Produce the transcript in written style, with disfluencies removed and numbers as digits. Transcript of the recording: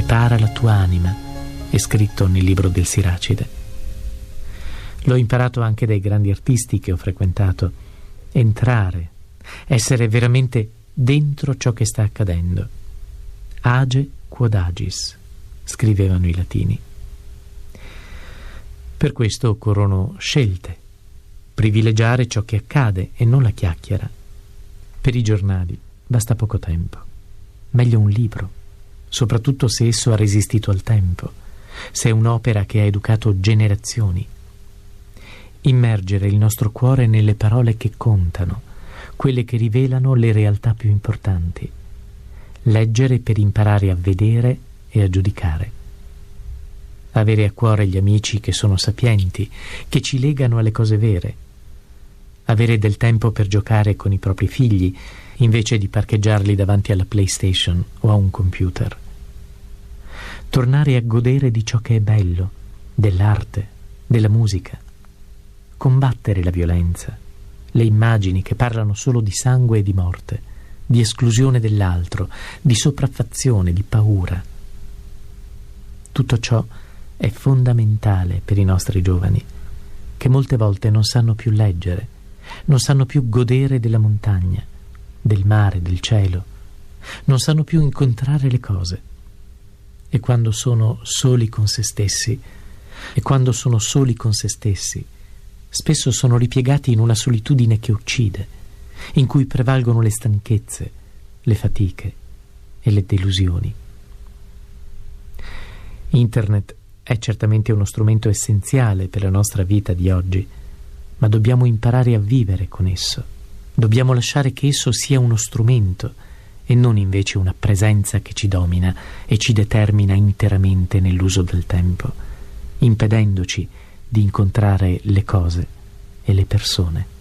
prepara la tua anima, è scritto nel libro del Siracide. L'ho imparato anche dai grandi artisti che ho frequentato. Entrare, essere veramente dentro ciò che sta accadendo. Age quod agis, scrivevano i latini. Per questo occorrono scelte, privilegiare ciò che accade e non la chiacchiera. Per i giornali basta poco tempo. Meglio un libro, soprattutto se esso ha resistito al tempo, se è un'opera che ha educato generazioni. Immergere il nostro cuore nelle parole che contano, quelle che rivelano le realtà più importanti. Leggere per imparare a vedere e a giudicare. Avere a cuore gli amici che sono sapienti, che ci legano alle cose vere. Avere del tempo per giocare con i propri figli, invece di parcheggiarli davanti alla PlayStation o a un computer. Tornare a godere di ciò che è bello, dell'arte, della musica. Combattere la violenza, le immagini che parlano solo di sangue e di morte, di esclusione dell'altro, di sopraffazione, di paura. Tutto ciò è fondamentale per i nostri giovani, che molte volte non sanno più leggere, non sanno più godere della montagna, del mare, del cielo, non sanno più incontrare le cose. E quando sono soli con se stessi, spesso sono ripiegati in una solitudine che uccide, in cui prevalgono le stanchezze, le fatiche e le delusioni. Internet è certamente uno strumento essenziale per la nostra vita di oggi, ma dobbiamo imparare a vivere con esso. Dobbiamo lasciare che esso sia uno strumento e non invece una presenza che ci domina e ci determina interamente nell'uso del tempo, impedendoci di incontrare le cose e le persone.